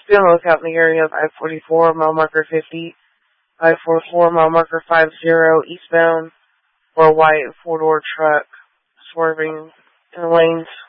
Be on the lookout in the area of I-44, mile marker 50, I-44, mile marker 50, eastbound, or a white four-door truck swerving in the lanes.